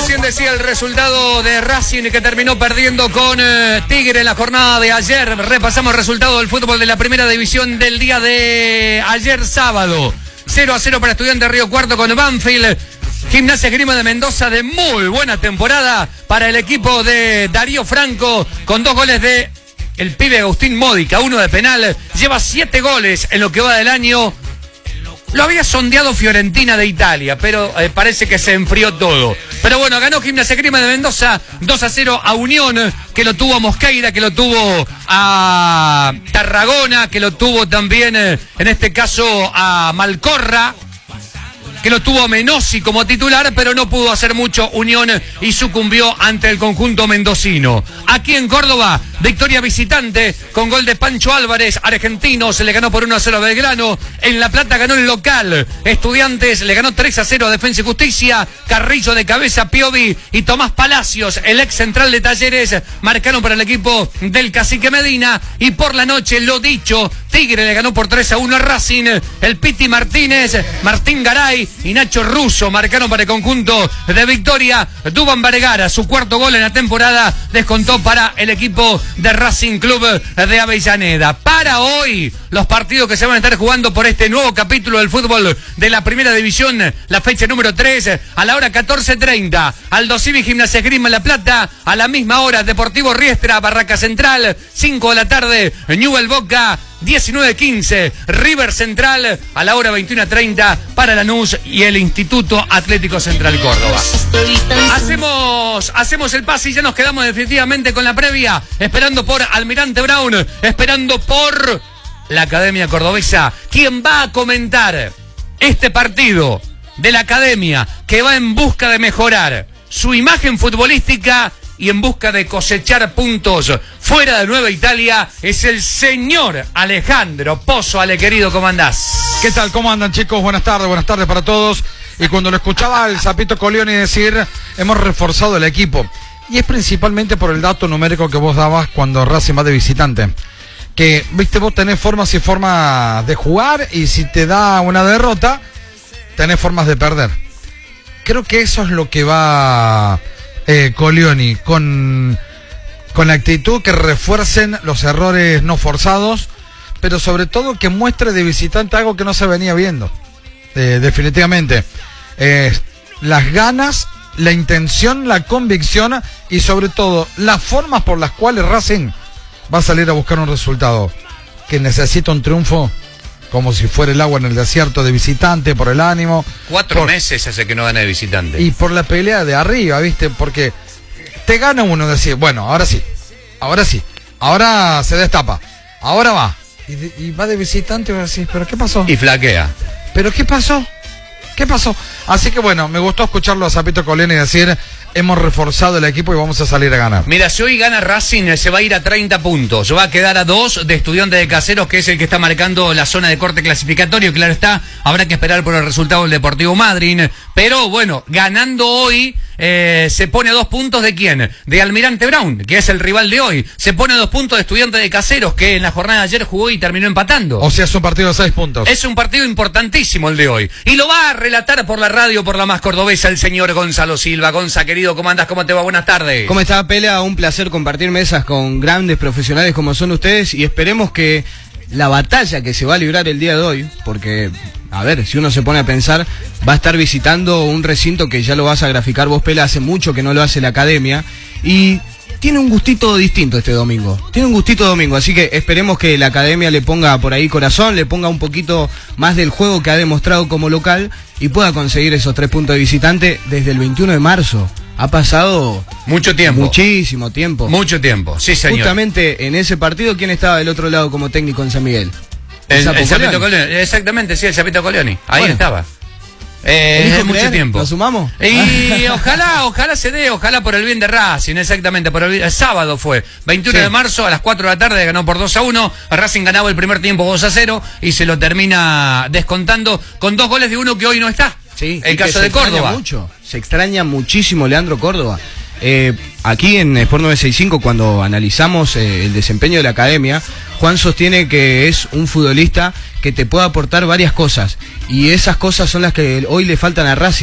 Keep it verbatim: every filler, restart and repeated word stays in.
Recién decía el resultado de Racing que terminó perdiendo con eh, Tigre en la jornada de ayer. Repasamos el resultado del fútbol de la primera división del día de ayer sábado. cero a cero para Estudiantes Río Cuarto con Banfield. Gimnasia Esgrima de Mendoza de muy buena temporada para el equipo de Darío Franco con dos goles de el pibe Agustín Módica, uno de penal. Lleva siete goles en lo que va del año. Lo había sondeado Fiorentina de Italia, pero eh, parece que se enfrió todo. Pero bueno, ganó Gimnasia Esgrima de Mendoza dos a cero a Unión, que lo tuvo a Mosqueira, que lo tuvo a Tarragona, que lo tuvo también, eh, en este caso, a Malcorra, que lo tuvo a Menossi como titular, pero no pudo hacer mucho Unión y sucumbió ante el conjunto mendocino. Aquí en Córdoba, victoria visitante con gol de Pancho Álvarez, argentino, se le ganó por uno a cero a Belgrano. En La Plata ganó el local, Estudiantes le ganó tres a cero a Defensa y Justicia. Carrillo de cabeza, Piovi y Tomás Palacios, el ex central de Talleres, marcaron para el equipo del Cacique Medina. Y por la noche, lo dicho, Tigre le ganó por tres a uno a Racing. El Piti Martínez, Martín Garay y Nacho Russo marcaron para el conjunto de Victoria. Duván Vergara, su cuarto gol en la temporada, descontó para el equipo de Racing Club de Avellaneda. Para hoy, los partidos que se van a estar jugando por este nuevo capítulo del fútbol de la primera división, la fecha número tres, a la hora catorce treinta, Aldo Civi Gimnasia Esgrima en La Plata. A la misma hora, Deportivo Riestra, Barraca Central. cinco de la tarde, Newell Boca. diecinueve quince, River Central. A la hora veintiuno treinta, para Lanús y el Instituto Atlético Central Córdoba. Hacemos, hacemos el pase y ya nos quedamos definitivamente con la previa, esperando por Almirante Brown, esperando por la Academia Cordobesa, quien va a comentar este partido de la Academia, que va en busca de mejorar su imagen futbolística y en busca de cosechar puntos fuera de Nueva Italia. Es el señor Alejandro Pozo. Ale, querido, ¿cómo andás? ¿Qué tal? ¿Cómo andan, chicos? Buenas tardes, buenas tardes para todos. Y cuando lo escuchaba al Zapito Colioni decir, hemos reforzado el equipo, y es principalmente por el dato numérico que vos dabas cuando Racing va de visitante, que, viste, vos tenés formas y formas de jugar, y si te da una derrota, tenés formas de perder. Creo que eso es lo que va eh, Colioni, con, con la actitud que refuercen los errores no forzados, pero sobre todo que muestre de visitante algo que no se venía viendo. Eh, definitivamente. Eh, las ganas, la intención, la convicción y sobre todo las formas por las cuales Racing va a salir a buscar un resultado, que necesita un triunfo como si fuera el agua en el desierto, de visitante, por el ánimo. Cuatro por, meses hace que no gana de visitante. Y por la pelea de arriba, ¿viste? Porque te gana uno decir, bueno, ahora sí, ahora sí, ahora se destapa, ahora va. Y, de, y va de visitante y va a decir, ¿pero qué pasó? Y flaquea. ¿Pero qué pasó? ¿Qué pasó? Así que bueno, me gustó escucharlo a Zapito Colioni decir, hemos reforzado el equipo y vamos a salir a ganar. Mira, si hoy gana Racing, se va a ir a treinta puntos. Va a quedar a dos de Estudiantes de Caseros, que es el que está marcando la zona de corte clasificatorio. Claro está, habrá que esperar por el resultado del Deportivo Madryn. Pero bueno, ganando hoy, eh, se pone a dos puntos de quién? De Almirante Brown, que es el rival de hoy. Se pone a dos puntos de Estudiantes de Caseros, que en la jornada de ayer jugó y terminó empatando. O sea, es un partido de seis puntos. Es un partido importantísimo el de hoy. Y lo va a relatar por la radio, por la más cordobesa, el señor Gonzalo Silva. Gonza, querido, ¿cómo andás? ¿Cómo te va? Buenas tardes. ¿Cómo está, Pela? Un placer compartir mesas con grandes profesionales como son ustedes, y esperemos que la batalla que se va a librar el día de hoy, porque, a ver, si uno se pone a pensar, va a estar visitando un recinto que ya lo vas a graficar vos, Pela, hace mucho que no lo hace la Academia, y tiene un gustito distinto este domingo, tiene un gustito domingo, así que esperemos que la Academia le ponga por ahí corazón, le ponga un poquito más del juego que ha demostrado como local, y pueda conseguir esos tres puntos de visitante desde el veintiuno de marzo. Ha pasado mucho tiempo. Muchísimo tiempo. Mucho tiempo, sí, señor. Justamente en ese partido, ¿quién estaba del otro lado como técnico en San Miguel? El, el, el Zapito Colioni. Exactamente, sí, el Zapito Colioni. Ahí bueno, estaba. Eh, es mucho creer? tiempo. ¿Lo sumamos? Y ojalá, ojalá se dé, ojalá por el bien de Racing, exactamente, por el, bien, el sábado fue, veintiuno sí. de marzo a las cuatro de la tarde, ganó por dos a uno, Racing ganaba el primer tiempo dos a cero y se lo termina descontando con dos goles de uno que hoy no está. Sí, el caso de Córdoba. Mucho, se extraña muchísimo Leandro Córdoba. Eh, aquí en Sport novecientos sesenta y cinco, cuando analizamos eh, el desempeño de la Academia, Juan sostiene que es un futbolista que te puede aportar varias cosas, y esas cosas son las que hoy le faltan a Racing.